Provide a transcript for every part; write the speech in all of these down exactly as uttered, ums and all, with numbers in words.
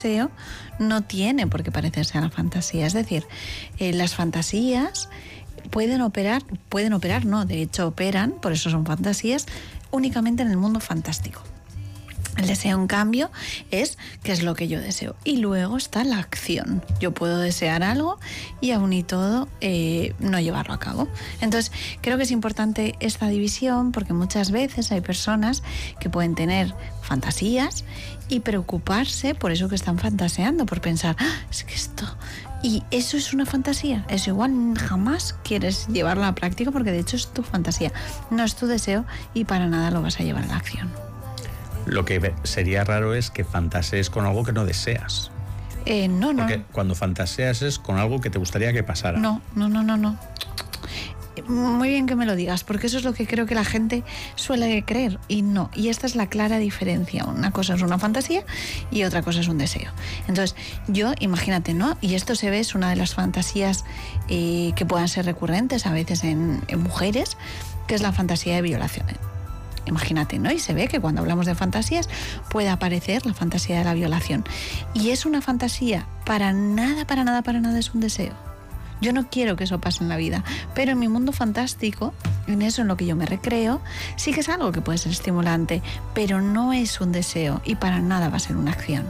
deseo no tiene por qué parecerse a la fantasía. Es decir, eh, las fantasías pueden operar, pueden operar, no, de hecho operan, por eso son fantasías, únicamente en el mundo fantástico. El deseo, en cambio, es qué es lo que yo deseo. Y luego está la acción. Yo puedo desear algo y aún y todo eh, no llevarlo a cabo. Entonces, creo que es importante esta división porque muchas veces hay personas que pueden tener fantasías y preocuparse por eso que están fantaseando, por pensar, ¡ah, es que esto... Y eso es una fantasía. Eso igual jamás quieres llevarlo a la práctica porque de hecho es tu fantasía, no es tu deseo y para nada lo vas a llevar a la acción. Lo que sería raro es que fantasees con algo que no deseas. Eh, no, no. Porque cuando fantaseas es con algo que te gustaría que pasara. No, no, no, no, no. Muy bien que me lo digas, porque eso es lo que creo que la gente suele creer y no. Y esta es la clara diferencia. Una cosa es una fantasía y otra cosa es un deseo. Entonces, yo, imagínate, ¿no? Y esto se ve, es una de las fantasías eh, que puedan ser recurrentes a veces en, en mujeres, que es la fantasía de violación. Imagínate, ¿no? Y se ve que cuando hablamos de fantasías puede aparecer la fantasía de la violación. Y es una fantasía, para nada, para nada, para nada es un deseo. Yo no quiero que eso pase en la vida, pero en mi mundo fantástico, en eso en lo que yo me recreo, sí que es algo que puede ser estimulante, pero no es un deseo y para nada va a ser una acción.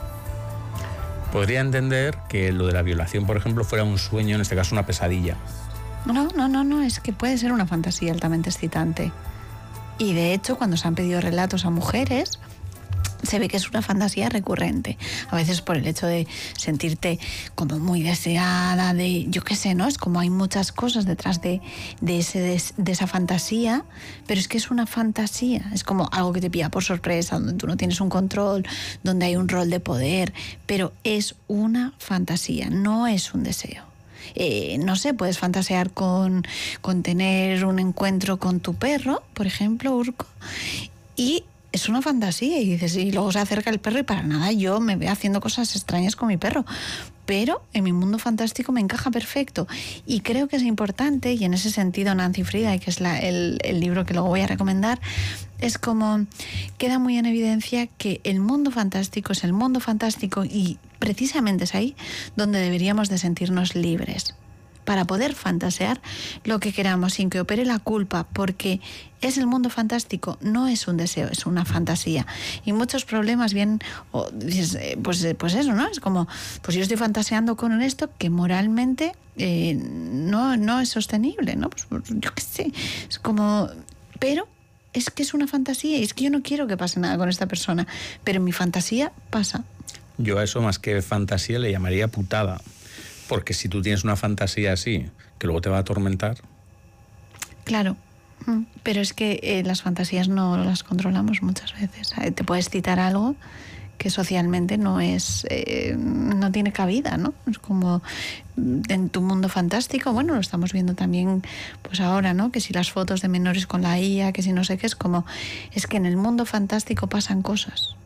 Podría entender que lo de la violación, por ejemplo, fuera un sueño, en este caso una pesadilla. No, no, no, no, es que puede ser una fantasía altamente excitante. Y de hecho, cuando se han pedido relatos a mujeres, se ve que es una fantasía recurrente. A veces por el hecho de sentirte como muy deseada, de yo qué sé, ¿no? Es como hay muchas cosas detrás de, de, ese, de, de esa fantasía, pero es que es una fantasía. Es como algo que te pilla por sorpresa, donde tú no tienes un control, donde hay un rol de poder, pero es una fantasía, no es un deseo. Eh, no sé, puedes fantasear con, con tener un encuentro con tu perro, por ejemplo, Urco, y es una fantasía y dices, y luego se acerca el perro y para nada yo me veo haciendo cosas extrañas con mi perro, pero en mi mundo fantástico me encaja perfecto y creo que es importante, y en ese sentido Nancy Frida, que es la, el, el libro que luego voy a recomendar, es como queda muy en evidencia que el mundo fantástico es el mundo fantástico y precisamente es ahí donde deberíamos de sentirnos libres para poder fantasear lo que queramos sin que opere la culpa, porque es el mundo fantástico, no es un deseo, es una fantasía. Y muchos problemas vienen, o dices, eh, pues, eh, pues eso, ¿no? Es como, pues yo estoy fantaseando con esto que moralmente eh, no, no es sostenible, ¿no? Pues, pues yo qué sé, es como, pero es que es una fantasía y es que yo no quiero que pase nada con esta persona, pero en mi fantasía pasa. Yo a eso más que fantasía le llamaría putada. Porque si tú tienes una fantasía así, que luego te va a atormentar... Claro, pero es que eh, las fantasías no las controlamos muchas veces. Te puedes citar algo que socialmente no es, eh, no tiene cabida, ¿no? Es como en tu mundo fantástico, bueno, lo estamos viendo también pues ahora, ¿no? Que si las fotos de menores con la I A, que si no sé qué, es como, es que en el mundo fantástico pasan cosas.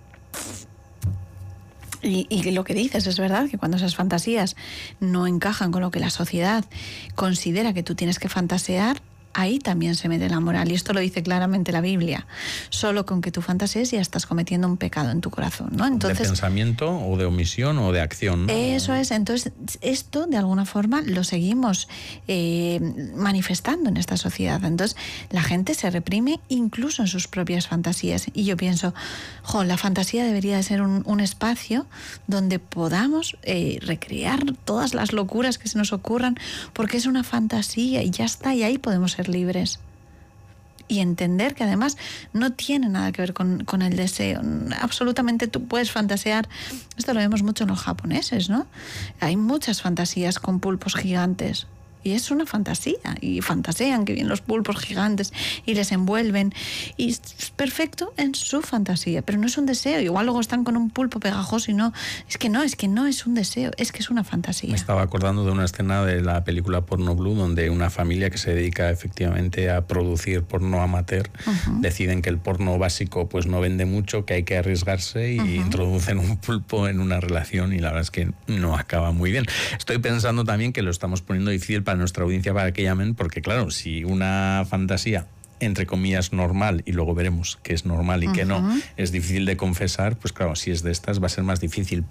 Y, y lo que dices es verdad, que cuando esas fantasías no encajan con lo que la sociedad considera que tú tienes que fantasear, ahí también se mete la moral. Y esto lo dice claramente la Biblia. Solo con que tú fantasees ya estás cometiendo un pecado en tu corazón, ¿no? Entonces, de pensamiento o de omisión o de acción, ¿no? Eso es. Entonces, esto de alguna forma lo seguimos eh, manifestando en esta sociedad. Entonces, la gente se reprime incluso en sus propias fantasías. Y yo pienso, jo, la fantasía debería de ser un, un espacio donde podamos eh, recrear todas las locuras que se nos ocurran, porque es una fantasía y ya está, y ahí podemos ser libres y entender que además no tiene nada que ver con, con el deseo. Absolutamente tú puedes fantasear, esto lo vemos mucho en los japoneses, ¿no? Hay muchas fantasías con pulpos gigantes y es una fantasía y fantasean que vienen los pulpos gigantes y les envuelven y es perfecto en su fantasía, pero no es un deseo. Igual luego están con un pulpo pegajoso y no, es que no, es que no es un deseo, es que es una fantasía. Me estaba acordando de una escena de la película Porno Blue donde una familia que se dedica efectivamente a producir porno amateur uh-huh. deciden que el porno básico pues no vende mucho, que hay que arriesgarse y uh-huh. introducen un pulpo en una relación y la verdad es que no acaba muy bien. Estoy pensando también que lo estamos poniendo difícil para nuestra audiencia para que llamen, porque claro, si una fantasía entre comillas normal, y luego veremos qué es normal y uh-huh. qué no, es difícil de confesar, pues claro, si es de estas va a ser más difícil,